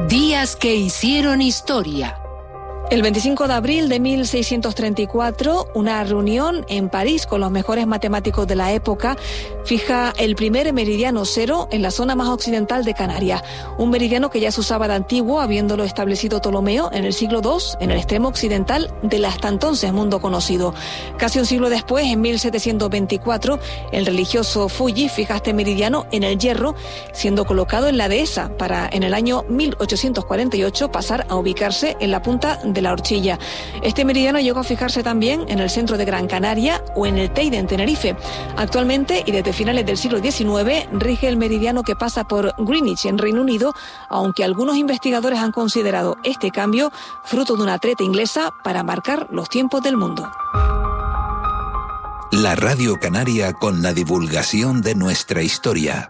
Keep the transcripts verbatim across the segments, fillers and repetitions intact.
Días que hicieron historia. El veinticinco de abril de mil seiscientos treinta y cuatro, una reunión en París con los mejores matemáticos de la época fija el primer meridiano cero en la zona más occidental de Canarias. Un meridiano que ya se usaba de antiguo, habiéndolo establecido Ptolomeo en el siglo segundo, en el extremo occidental del hasta entonces mundo conocido. Casi un siglo después, en mil setecientos veinticuatro, el religioso Fuji fija este meridiano en el Hierro, siendo colocado en la dehesa para, en el año mil ochocientos cuarenta y ocho, pasar a ubicarse en la punta de la Horchilla. Este meridiano llegó a fijarse también en el centro de Gran Canaria o en el Teide, en Tenerife. Actualmente, y desde finales del siglo diecinueve, rige el meridiano que pasa por Greenwich, en Reino Unido, aunque algunos investigadores han considerado este cambio fruto de una treta inglesa para marcar los tiempos del mundo. La Radio Canaria con la divulgación de nuestra historia.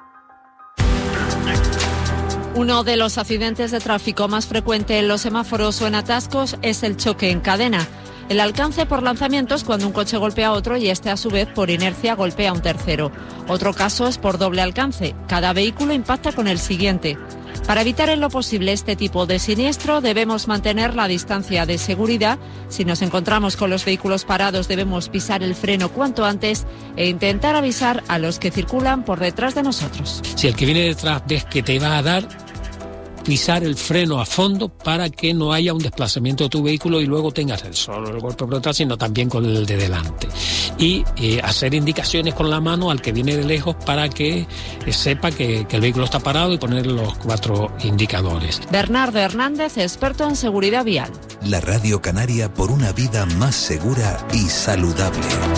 Uno de los accidentes de tráfico más frecuente en los semáforos o en atascos es el choque en cadena. El alcance por lanzamientos cuando un coche golpea a otro y este a su vez por inercia golpea a un tercero. Otro caso es por doble alcance. Cada vehículo impacta con el siguiente. Para evitar en lo posible este tipo de siniestro debemos mantener la distancia de seguridad. Si nos encontramos con los vehículos parados debemos pisar el freno cuanto antes e intentar avisar a los que circulan por detrás de nosotros. Si el que viene detrás ves que te va a dar, pisar el freno a fondo para que no haya un desplazamiento de tu vehículo y luego tengas el solo el golpe por detrás, sino también con el de delante. Y eh, hacer indicaciones con la mano al que viene de lejos para que eh, sepa que, que el vehículo está parado y poner los cuatro indicadores. Bernardo Hernández, experto en seguridad vial. La Radio Canaria por una vida más segura y saludable.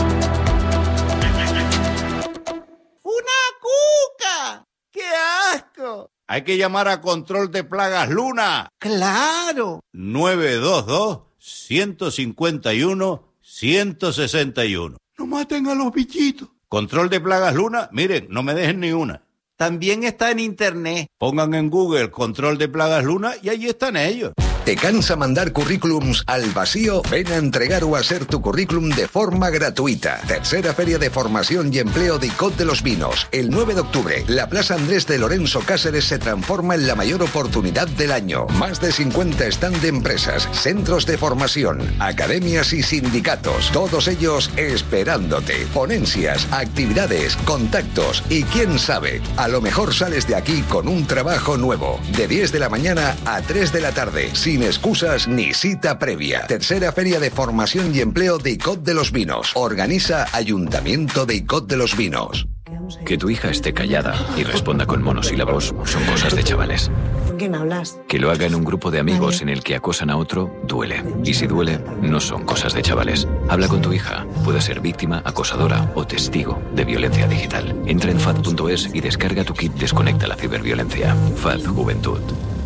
¡Una cuca! ¡Qué asco! Hay que llamar a Control de Plagas Luna. ¡Claro! nueve dos dos, uno cinco uno, uno seis uno. No maten a los bichitos. Control de Plagas Luna, miren, no me dejen ni una. También está en internet. Pongan en Google Control de Plagas Luna y allí están ellos. ¿Te cansa mandar currículums al vacío? Ven a entregar o a hacer tu currículum de forma gratuita. Tercera Feria de Formación y Empleo de I C O T de los Vinos. El nueve de octubre, la Plaza Andrés de Lorenzo Cáceres se transforma en la mayor oportunidad del año. Más de cincuenta stand de empresas, centros de formación, academias y sindicatos. Todos ellos esperándote. Ponencias, actividades, contactos y quién sabe, a lo mejor sales de aquí con un trabajo nuevo. De diez de la mañana a tres de la tarde. Sin excusas ni cita previa. Tercera Feria de Formación y Empleo de I C O T de los Vinos. Organiza Ayuntamiento de I C O T de los Vinos. Que tu hija esté callada y responda con monosílabos son cosas de chavales. ¿Con quién hablas? Que lo haga en un grupo de amigos en el que acosan a otro, duele. Y si duele, no son cosas de chavales. Habla con tu hija. Puede ser víctima, acosadora o testigo de violencia digital. Entra en fad punto es y descarga tu kit Desconecta la ciberviolencia. F A D Juventud.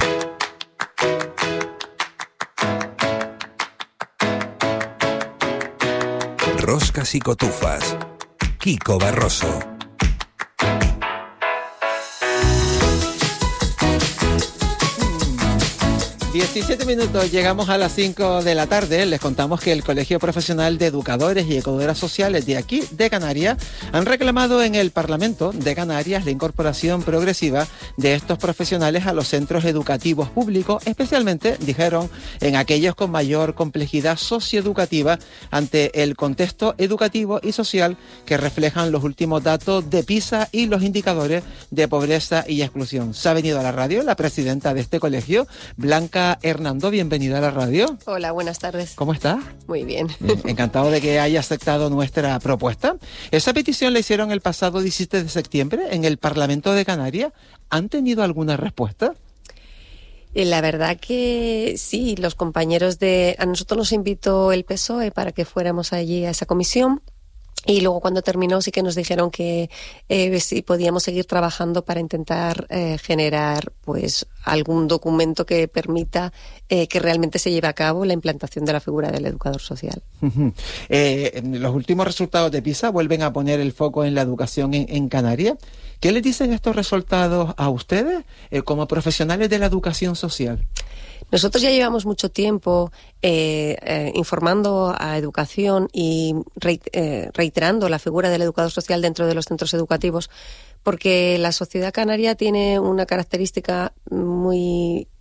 Roscas y cotufas. Kiko Barroso. diecisiete minutos, llegamos a las cinco de la tarde. Les contamos que el Colegio Profesional de Educadores y Educadoras Sociales de aquí, de Canarias, han reclamado en el Parlamento de Canarias la incorporación progresiva de estos profesionales a los centros educativos públicos, especialmente, dijeron, en aquellos con mayor complejidad socioeducativa ante el contexto educativo y social que reflejan los últimos datos de PISA y los indicadores de pobreza y exclusión. Se ha venido a la radio la presidenta de este colegio, Blanca Hernando, bienvenida a la radio. Hola, buenas tardes. ¿Cómo está? Muy bien. bien. Encantado de que haya aceptado nuestra propuesta. Esa petición la hicieron el pasado diecisiete de septiembre en el Parlamento de Canarias. ¿Han tenido alguna respuesta? La verdad que sí, los compañeros de... A nosotros nos invitó el P S O E para que fuéramos allí a esa comisión. Y luego cuando terminó sí que nos dijeron que eh, si podíamos seguir trabajando para intentar eh, generar pues algún documento que permita eh, que realmente se lleve a cabo la implantación de la figura del educador social. Uh-huh. Eh, los últimos resultados de PISA vuelven a poner el foco en la educación en, en Canarias. ¿Qué les dicen estos resultados a ustedes eh, como profesionales de la educación social? Nosotros ya llevamos mucho tiempo eh, eh, informando a educación y re, eh, reiterando la figura del educador social dentro de los centros educativos, porque la sociedad canaria tiene una característica muy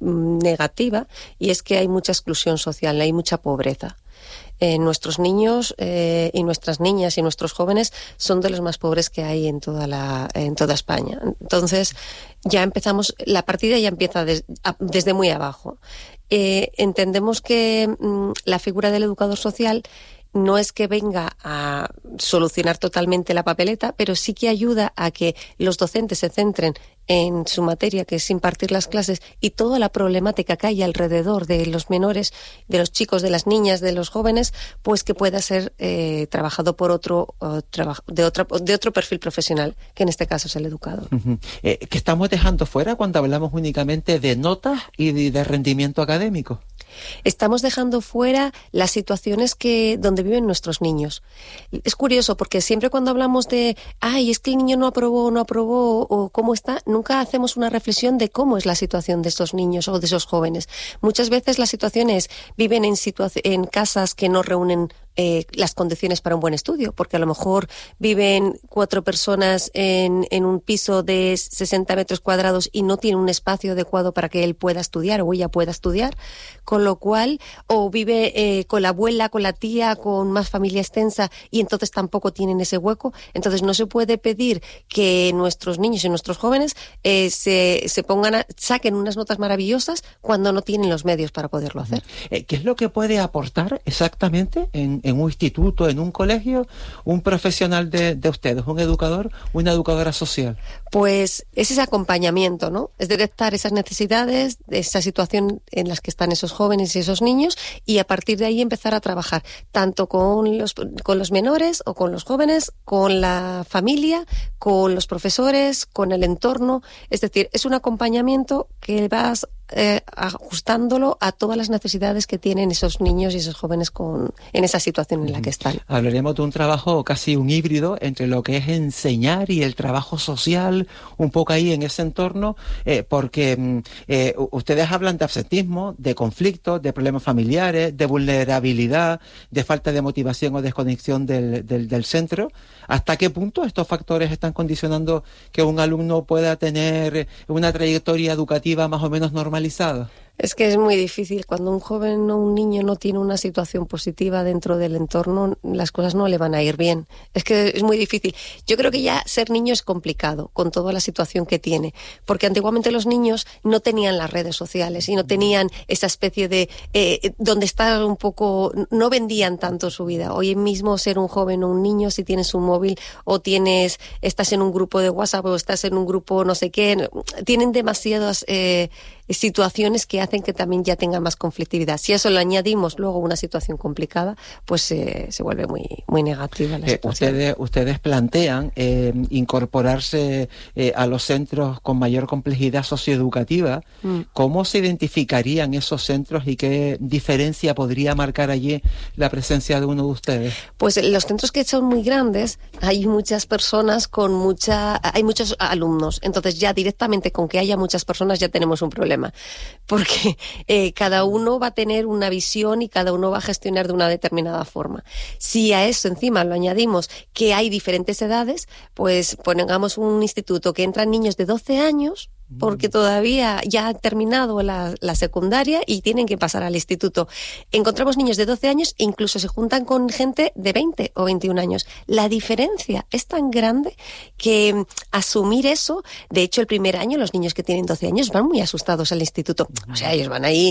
negativa, y es que hay mucha exclusión social, hay mucha pobreza. Eh, nuestros niños eh, y nuestras niñas y nuestros jóvenes son de los más pobres que hay en toda la en toda España. Entonces ya empezamos, la partida ya empieza des, a, desde muy abajo. Eh, entendemos que mm, la figura del educador social no es que venga a solucionar totalmente la papeleta, pero sí que ayuda a que los docentes se centren en su materia, que es impartir las clases, y toda la problemática que hay alrededor de los menores, de los chicos, de las niñas, de los jóvenes, pues que pueda ser eh, trabajado por otro uh, trabajo, de otra de otro perfil profesional, que en este caso es el educador. Uh-huh. Eh, ¿Qué estamos dejando fuera cuando hablamos únicamente de notas y de, de rendimiento académico? Estamos dejando fuera las situaciones que donde viven nuestros niños. Es curioso porque siempre cuando hablamos de ay, es que el niño no aprobó, no aprobó o cómo está, nunca hacemos una reflexión de cómo es la situación de estos niños o de esos jóvenes. Muchas veces la situación es viven en situa- en casas que no reúnen Eh, las condiciones para un buen estudio, porque a lo mejor viven cuatro personas en, en un piso de sesenta metros cuadrados y no tienen un espacio adecuado para que él pueda estudiar o ella pueda estudiar, con lo cual, o vive eh, con la abuela, con la tía, con más familia extensa y entonces tampoco tienen ese hueco. Entonces no se puede pedir que nuestros niños y nuestros jóvenes eh, se, se pongan a, saquen unas notas maravillosas cuando no tienen los medios para poderlo hacer. Eh, ¿Qué es lo que puede aportar exactamente en en un instituto, en un colegio, un profesional de, de ustedes, un educador, una educadora social? Pues es ese acompañamiento, ¿no? Es detectar esas necesidades, esa situación en las que están esos jóvenes y esos niños, y a partir de ahí empezar a trabajar tanto con los, con los menores o con los jóvenes, con la familia, con los profesores, con el entorno. Es decir, es un acompañamiento que vas Eh, ajustándolo a todas las necesidades que tienen esos niños y esos jóvenes con, en esa situación en la que están. Hablaremos de un trabajo casi un híbrido entre lo que es enseñar y el trabajo social, un poco ahí en ese entorno, eh, porque eh, ustedes hablan de absentismo, de conflictos, de problemas familiares, de vulnerabilidad, de falta de motivación o desconexión del, del, del centro. ¿Hasta qué punto estos factores están condicionando que un alumno pueda tener una trayectoria educativa más o menos normalizada? Es que es muy difícil. Cuando un joven o un niño no tiene una situación positiva dentro del entorno, las cosas no le van a ir bien. Es que es muy difícil. Yo creo que ya ser niño es complicado con toda la situación que tiene, porque antiguamente los niños no tenían las redes sociales y no tenían esa especie de eh, donde estar un poco, no vendían tanto su vida. Hoy mismo ser un joven o un niño, si tienes un móvil o tienes estás en un grupo de WhatsApp o estás en un grupo no sé qué, tienen demasiadas eh, situaciones que hacen que también ya tenga más conflictividad. Si a eso le añadimos luego una situación complicada, pues eh, se vuelve muy muy negativa la eh, situación. Ustedes, ustedes plantean eh, incorporarse eh, a los centros con mayor complejidad socioeducativa. Mm. ¿Cómo se identificarían esos centros y qué diferencia podría marcar allí la presencia de uno de ustedes? Pues los centros que son muy grandes, hay muchas personas con mucha, hay muchos alumnos. Entonces ya directamente con que haya muchas personas ya tenemos un problema. Porque eh, cada uno va a tener una visión y cada uno va a gestionar de una determinada forma. Si a eso encima lo añadimos que hay diferentes edades, pues pongamos un instituto que entran niños de doce años, porque todavía ya han terminado la, la secundaria y tienen que pasar al instituto. Encontramos niños de doce años e incluso se juntan con gente de veinte o veintiún años. La diferencia es tan grande que asumir eso, de hecho el primer año los niños que tienen doce años van muy asustados al instituto. O sea, ellos van ahí,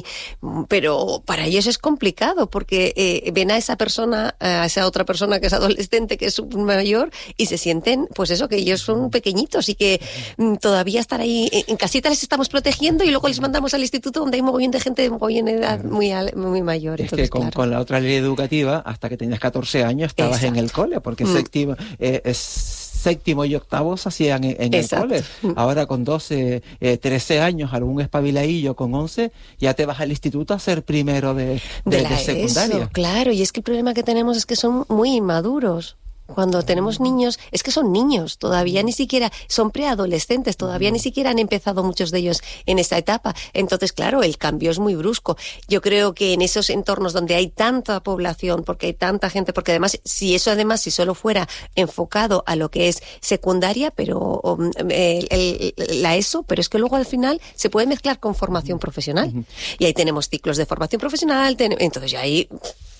pero para ellos es complicado porque eh, ven a esa persona, a esa otra persona que es adolescente, que es mayor, y se sienten, pues eso, que ellos son pequeñitos y que mm, todavía estar ahí en casita les estamos protegiendo y luego les mandamos al instituto donde hay un mogollón de gente de mogollón de edad muy, muy mayor. Es Entonces, que con, claro. con la otra ley educativa, hasta que tenías catorce años estabas Exacto. en el cole, porque mm. séptimo, eh, es, séptimo y octavo se hacían en, en el cole. Ahora con doce, eh, trece años, algún espabiladillo con once, ya te vas al instituto a ser primero de, de, de, la de secundaria. ESO, claro, y es que el problema que tenemos es que son muy inmaduros. Cuando tenemos niños, es que son niños, todavía ni siquiera, son preadolescentes, todavía ni siquiera han empezado muchos de ellos en esta etapa. Entonces, claro, el cambio es muy brusco. Yo creo que en esos entornos donde hay tanta población, porque hay tanta gente, porque además, si eso además, si solo fuera enfocado a lo que es secundaria, pero el, el, la ESO, pero es que luego al final se puede mezclar con formación profesional. Uh-huh. Y ahí tenemos ciclos de formación profesional, ten, entonces ya ahí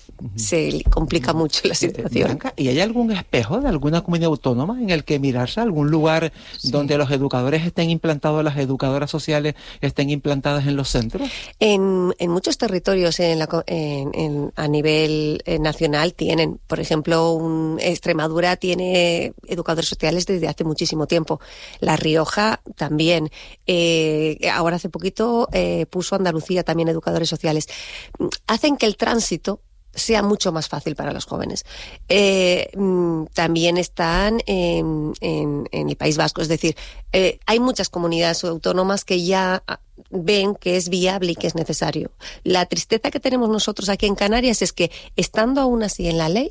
se complica mucho la situación. Blanca, ¿y hay algún espejo de alguna comunidad autónoma en el que mirarse? ¿Algún lugar sí. donde los educadores estén implantados, las educadoras sociales estén implantadas en los centros? En, en muchos territorios en la, en, en, a nivel nacional tienen, por ejemplo, un, Extremadura tiene educadores sociales desde hace muchísimo tiempo. La Rioja también. Eh, ahora hace poquito eh, puso Andalucía también educadores sociales. Hacen que el tránsito sea mucho más fácil para los jóvenes. Eh, también están en, en, en el País Vasco, es decir, eh, hay muchas comunidades autónomas que ya ven que es viable y que es necesario. La tristeza que tenemos nosotros aquí en Canarias es que, estando aún así en la ley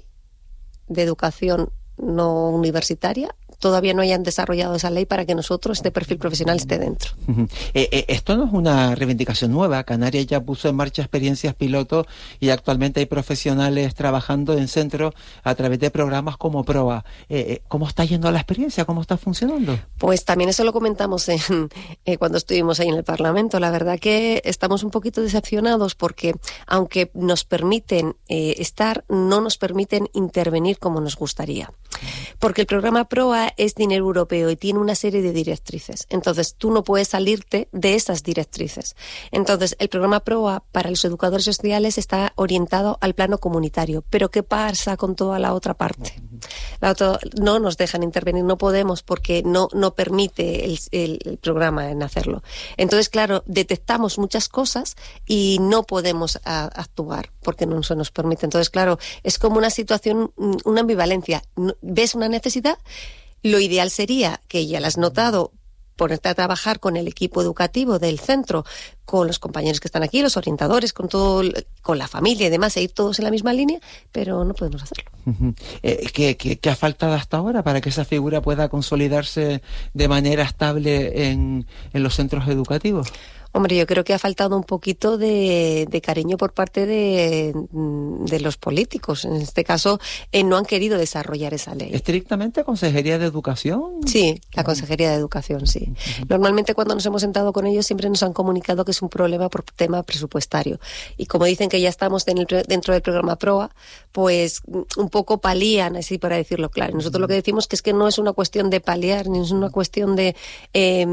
de educación no universitaria, todavía no hayan desarrollado esa ley para que nosotros, este perfil profesional, esté dentro. Uh-huh. Eh, eh, esto no es una reivindicación nueva. Canarias ya puso en marcha experiencias piloto y actualmente hay profesionales trabajando en centros a través de programas como PROA. Eh, eh, ¿Cómo está yendo la experiencia? ¿Cómo está funcionando? Pues también eso lo comentamos en, eh, cuando estuvimos ahí en el Parlamento. La verdad que estamos un poquito decepcionados porque, aunque nos permiten eh, estar, no nos permiten intervenir como nos gustaría. Porque el programa PROA es dinero europeo y tiene una serie de directrices. Entonces, tú no puedes salirte de esas directrices. Entonces, el programa PROA para los educadores sociales está orientado al plano comunitario. Pero ¿qué pasa con toda la otra parte? La otra, no nos dejan intervenir, no podemos porque no, no permite el, el, el programa en hacerlo. Entonces, claro, detectamos muchas cosas y no podemos a, actuar porque no se nos permite. Entonces, claro, es como una situación, una ambivalencia. Ves una necesidad. Lo ideal sería, que ya la has notado, ponerte a trabajar con el equipo educativo del centro, con los compañeros que están aquí, los orientadores, con todo, con la familia y demás, e ir todos en la misma línea, pero no podemos hacerlo. Uh-huh. Eh, ¿qué, qué, ¿Qué ha faltado hasta ahora para que esa figura pueda consolidarse de manera estable en, en los centros educativos? Hombre, yo creo que ha faltado un poquito de, de cariño por parte de, de los políticos. En este caso, eh, no han querido desarrollar esa ley. ¿Estrictamente Consejería de Educación? Sí, la Consejería de Educación, sí. Uh-huh. Normalmente cuando nos hemos sentado con ellos siempre nos han comunicado que es un problema por tema presupuestario. Y como dicen que ya estamos en el, dentro del programa PROA, pues un poco palían, así para decirlo claro. Nosotros lo que decimos que es que no es una cuestión de paliar, ni es una cuestión de... Eh,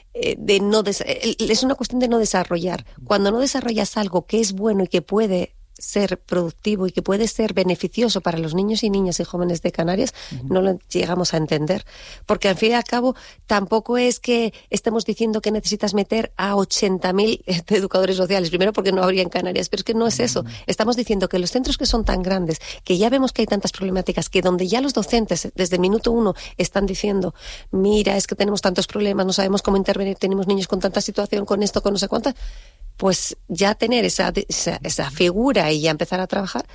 de no des- es una cuestión de no desarrollar. Cuando no desarrollas algo que es bueno y que puede ser productivo y que puede ser beneficioso para los niños y niñas y jóvenes de Canarias, uh-huh. no lo llegamos a entender. Porque al fin y al cabo tampoco es que estemos diciendo que necesitas meter a ochenta mil educadores sociales, primero porque no habría en Canarias, pero es que no es eso. Estamos diciendo que los centros que son tan grandes, que ya vemos que hay tantas problemáticas, que donde ya los docentes desde el minuto uno están diciendo, mira, es que tenemos tantos problemas, no sabemos cómo intervenir, tenemos niños con tanta situación, con esto, con no sé cuántas, pues ya tener esa, esa, esa figura y ya empezar a trabajar,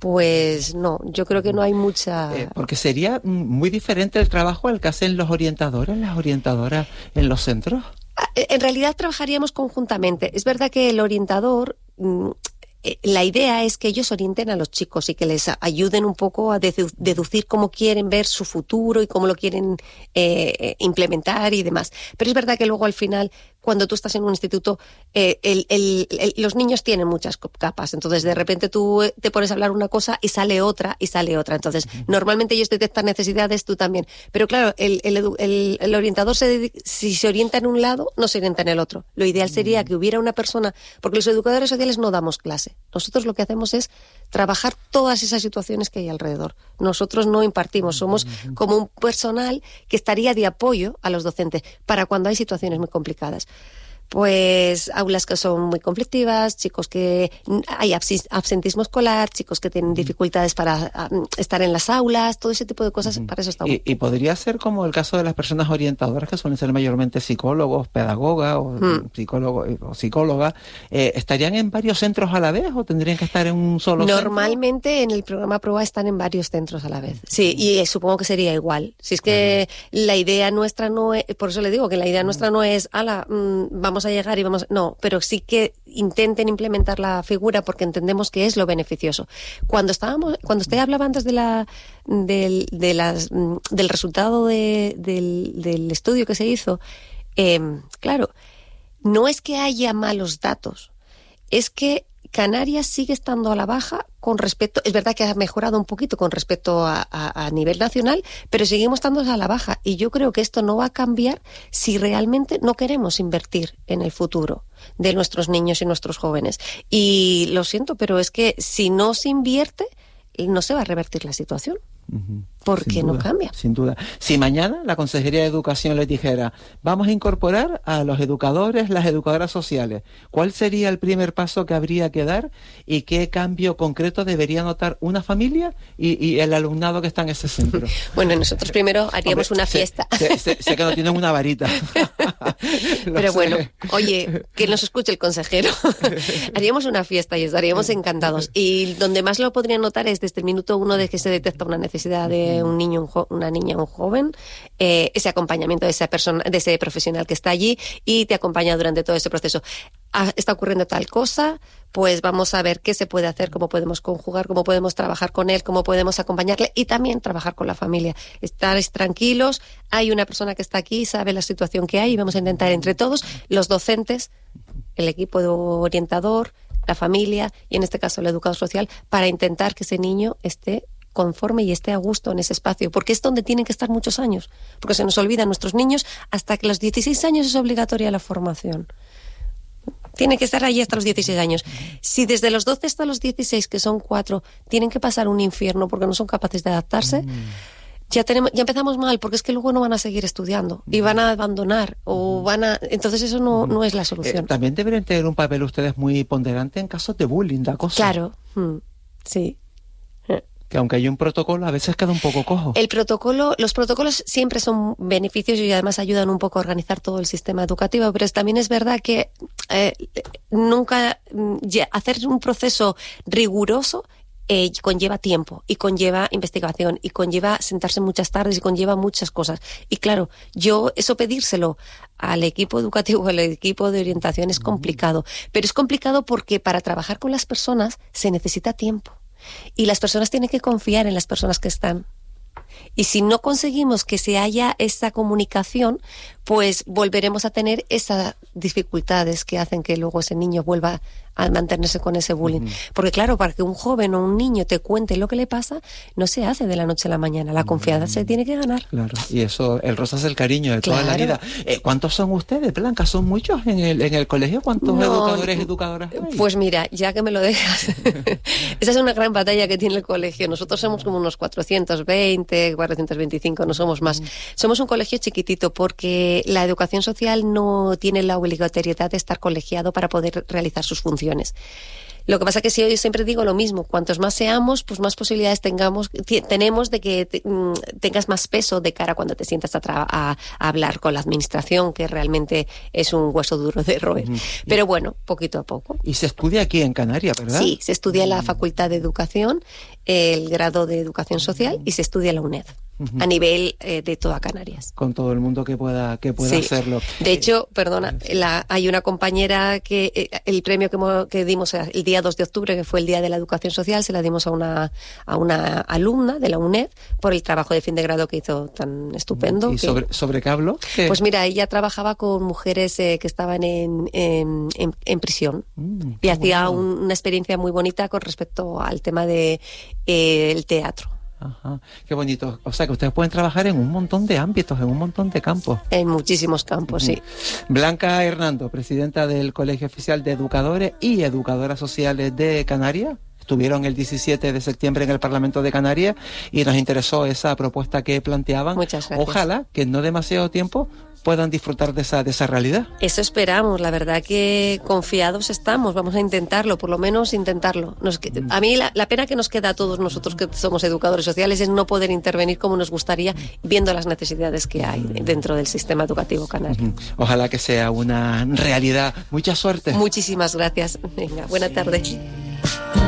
pues no, yo creo que no hay mucha... Eh, porque sería muy diferente el trabajo al que hacen los orientadores, las orientadoras en los centros. En realidad trabajaríamos conjuntamente. Es verdad que el orientador... La idea es que ellos orienten a los chicos y que les ayuden un poco a dedu- deducir cómo quieren ver su futuro y cómo lo quieren eh, implementar y demás. Pero es verdad que luego al final, cuando tú estás en un instituto, eh, el, el, el, los niños tienen muchas capas. Entonces, de repente tú te pones a hablar una cosa y sale otra y sale otra. Entonces, uh-huh. normalmente ellos detectan necesidades, tú también. Pero claro, el, el, el, el orientador, se, si se orienta en un lado, no se orienta en el otro. Lo ideal sería uh-huh. que hubiera una persona, porque los educadores sociales no damos clase. Nosotros lo que hacemos es trabajar todas esas situaciones que hay alrededor. Nosotros no impartimos, somos como un personal que estaría de apoyo a los docentes para cuando hay situaciones muy complicadas. pues aulas que son muy conflictivas, chicos que hay absentismo escolar, chicos que tienen dificultades para um, estar en las aulas, todo ese tipo de cosas, uh-huh. para eso está. Y, y podría ser como el caso de las personas orientadoras, que suelen ser mayormente psicólogos, pedagogas o uh-huh. psicólogos o psicólogas, eh, ¿estarían en varios centros a la vez o tendrían que estar en un solo Normalmente centro? En el programa Proa están en varios centros a la vez. Sí, y eh, supongo que sería igual. Si es que uh-huh. la idea nuestra no es, por eso le digo que la idea uh-huh. nuestra no es, ala, mmm, vamos a llegar y vamos, no, pero sí que intenten implementar la figura porque entendemos que es lo beneficioso. Cuando estábamos, cuando usted hablaba antes de la del de las del resultado de, del, del estudio que se hizo, eh, claro, no es que haya malos datos, es que Canarias sigue estando a la baja con respecto, es verdad que ha mejorado un poquito con respecto a, a, a nivel nacional, pero seguimos estando a la baja y yo creo que esto no va a cambiar si realmente no queremos invertir en el futuro de nuestros niños y nuestros jóvenes. Y lo siento, pero es que si no se invierte, no se va a revertir la situación. Uh-huh. Porque no cambia. Sin duda. Si mañana la Consejería de Educación les dijera, vamos a incorporar a los educadores, las educadoras sociales, ¿cuál sería el primer paso que habría que dar y qué cambio concreto debería notar una familia y, y el alumnado que está en ese centro? Bueno, nosotros primero haríamos Hombre, una fiesta. Sé, sé, sé que no tienen una varita. Pero sé. Bueno, oye, que nos escuche el consejero. Haríamos una fiesta y estaríamos encantados. Y donde más lo podrían notar es desde el minuto uno de que se detecta una necesidad de un niño, un jo- una niña, un joven, eh, ese acompañamiento de esa persona, de ese profesional que está allí y te acompaña durante todo ese proceso. Ah, está ocurriendo tal cosa, pues vamos a ver qué se puede hacer, cómo podemos conjugar, cómo podemos trabajar con él, cómo podemos acompañarle y también trabajar con la familia. Estaréis tranquilos, hay una persona que está aquí, sabe la situación que hay y vamos a intentar entre todos, los docentes, el equipo orientador, la familia y en este caso el educador social, para intentar que ese niño esté conforme y esté a gusto en ese espacio, porque es donde tienen que estar muchos años, porque se nos olvidan nuestros niños, hasta que los dieciséis años es obligatoria la formación. Tienen que estar allí hasta los dieciséis años. Si desde los doce hasta los dieciséis, que son cuatro, tienen que pasar un infierno porque no son capaces de adaptarse, mm. ya tenemos, ya empezamos mal, porque es que luego no van a seguir estudiando y van a abandonar o van a, entonces eso no, no es la solución. Eh, también deberían tener un papel ustedes muy ponderante en casos de bullying, de acoso. Claro, mm, sí. Que aunque hay un protocolo, a veces queda un poco cojo. El protocolo, los protocolos siempre son beneficios y además ayudan un poco a organizar todo el sistema educativo, pero también es verdad que eh, nunca ya, hacer un proceso riguroso eh, conlleva tiempo y conlleva investigación y conlleva sentarse muchas tardes y conlleva muchas cosas. Y claro, yo eso pedírselo al equipo educativo, al equipo de orientación es complicado, pero es complicado porque para trabajar con las personas se necesita tiempo. Y las personas tienen que confiar en las personas que están. Y si no conseguimos que se haya esa comunicación, pues volveremos a tener esas dificultades que hacen que luego ese niño vuelva a mantenerse con ese bullying. Uh-huh. Porque claro, para que un joven o un niño te cuente lo que le pasa, no se hace de la noche a la mañana. La confianza uh-huh. se tiene que ganar. Claro, y eso, el rosa es el cariño de claro. toda la vida. Eh, ¿Cuántos son ustedes, Blanca? ¿Son muchos en el, en el colegio? ¿Cuántos no, educadores y educadoras hay? Pues mira, ya que me lo dejas, esa es una gran batalla que tiene el colegio. Nosotros somos como unos cuatrocientos veinte, cuatrocientos veinticinco, no somos más. Uh-huh. Somos un colegio chiquitito porque la educación social no tiene la obligatoriedad de estar colegiado para poder realizar sus funciones. Lo que pasa es que si yo siempre digo lo mismo, cuantos más seamos, pues más posibilidades tengamos, t- tenemos de que te, mm, tengas más peso de cara cuando te sientas a, tra- a, a hablar con la administración, que realmente es un hueso duro de roer. Uh-huh. Pero bueno, poquito a poco. Y se estudia aquí en Canarias, ¿verdad? Sí, se estudia en la Facultad de Educación, el grado de Educación Social y se estudia en la UNED. Uh-huh. A nivel eh, de toda Canarias. Con todo el mundo que pueda que pueda sí. hacerlo. De hecho, perdona, la, hay una compañera que eh, el premio que, que dimos el día dos de octubre, que fue el Día de la Educación Social, se la dimos a una a una alumna de la UNED por el trabajo de fin de grado que hizo tan estupendo. ¿Y que, sobre, sobre qué habló? ¿Qué? Pues mira, ella trabajaba con mujeres eh, que estaban en, en, en, en prisión mm, y hacía bueno. un, una experiencia muy bonita con respecto al tema de eh, el teatro. Ajá, qué bonito. O sea, que ustedes pueden trabajar en un montón de ámbitos, en un montón de campos. En muchísimos campos, sí. Blanca Hernando, presidenta del Colegio Oficial de Educadores y Educadoras Sociales de Canarias. Estuvieron el diecisiete de septiembre en el Parlamento de Canarias y nos interesó esa propuesta que planteaban. Muchas gracias. Ojalá que en no demasiado tiempo puedan disfrutar de esa, de esa realidad. Eso esperamos, la verdad que confiados estamos, vamos a intentarlo, por lo menos intentarlo. Nos, a mí la, la pena que nos queda a todos nosotros que somos educadores sociales es no poder intervenir como nos gustaría, viendo las necesidades que hay dentro del sistema educativo canario. Ojalá que sea una realidad. Mucha suerte. Muchísimas gracias. Venga, buena tarde.